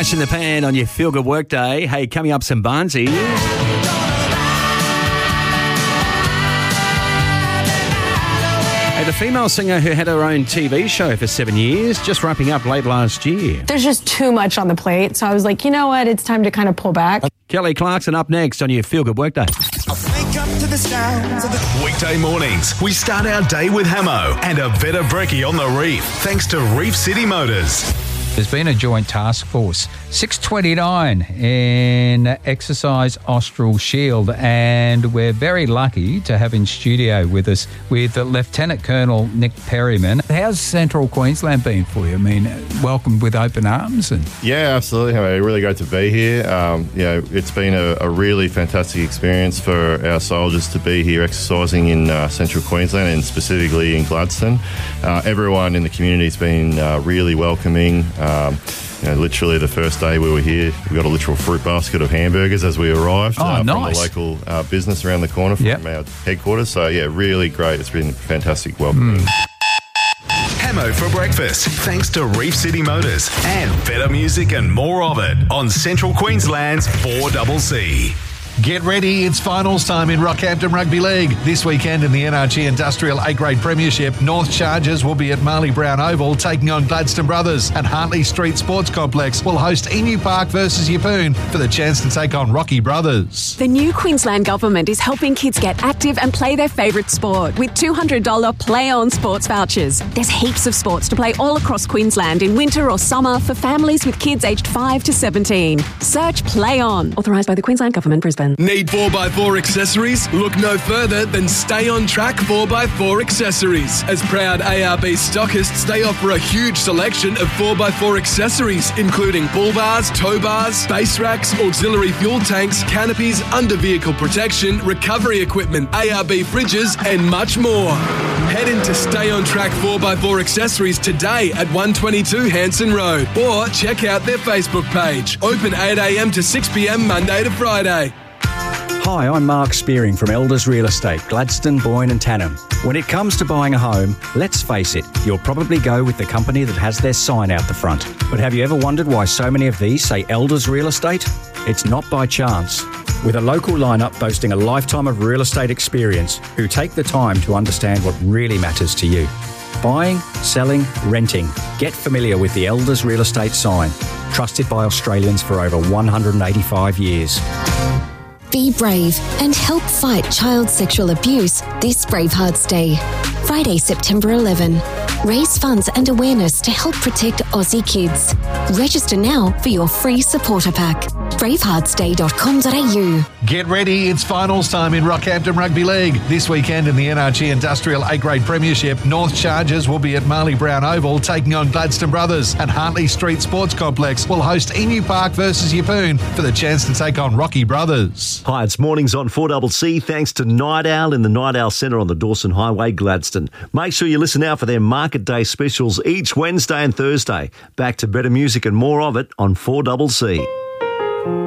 Flash in the pan on your Feel Good Workday. Hey, coming up, some Barnsey. Hey, the female singer who had her own TV show for 7 years, just wrapping up late last year. There's just too much on the plate, so I was like, you know what, it's time to kind of pull back. Kelly Clarkson up next on your Feel Good Workday. Weekday mornings, we start our day with Hamo and a Veta Brekkie on the Reef, thanks to Reef City Motors. There's been a joint task force, 629 in Exercise Austral Shield, and we're very lucky to have in studio with us with Lieutenant Colonel Nick Perryman. How's Central Queensland been for you? I mean, welcomed with open arms. Yeah, absolutely. Really great to be here. It's been a really fantastic experience for our soldiers to be here exercising in Central Queensland and specifically in Gladstone. Everyone in the community has been really welcoming. Literally the first day we were here, we got a literal fruit basket of hamburgers as we arrived nice. from the local business around the corner from our headquarters. So, yeah, really great. It's been fantastic welcome. Hamo for breakfast, thanks to Reef City Motors and better music and more of it on Central Queensland's 4CC. Get ready, it's finals time in Rockhampton Rugby League. This weekend in the NRG Industrial A-Grade Premiership, North Chargers will be at Marley Brown Oval taking on Gladstone Brothers, and Hartley Street Sports Complex will host Emu Park versus Yeppoon for the chance to take on Rocky Brothers. The new Queensland Government is helping kids get active and play their favourite sport with $200 Play On sports vouchers. There's heaps of sports to play all across Queensland in winter or summer for families with kids aged 5 to 17. Search Play On. Authorised by the Queensland Government, Brisbane. Need 4x4 accessories? Look no further than Stay On Track 4x4 accessories. As proud ARB stockists, they offer a huge selection of 4x4 accessories, including bull bars, tow bars, base racks, auxiliary fuel tanks, canopies, under-vehicle protection, recovery equipment, ARB fridges, and much more. Head into Stay On Track 4x4 accessories today at 122 Hanson Road, or check out their Facebook page. Open 8am to 6pm Monday to Friday. Hi, I'm Mark Spearing from Elders Real Estate, Gladstone, Boyne and Tannum. When it comes to buying a home, let's face it, you'll probably go with the company that has their sign out the front. But have you ever wondered why so many of these say Elders Real Estate? It's not by chance. With a local lineup boasting a lifetime of real estate experience who take the time to understand what really matters to you. Buying, selling, renting. Get familiar with the Elders Real Estate sign. Trusted by Australians for over 185 years. Be brave and help fight child sexual abuse this Bravehearts Day. Friday, September 11. Raise funds and awareness to help protect Aussie kids. Register now for your free supporter pack. braveheartsday.com.au. Get ready, it's finals time in Rockhampton Rugby League. This weekend in the NRG Industrial A-Grade Premiership, North Chargers will be at Marley Brown Oval taking on Gladstone Brothers, and Hartley Street Sports Complex will host Emu Park versus Yeppoon for the chance to take on Rocky Brothers. Hi, it's Mornings on 4CC, thanks to Night Owl in the Night Owl Centre on the Dawson Highway, Gladstone. Make sure you listen out for their Market Day specials each Wednesday and Thursday. Back to better music and more of it on 4CC.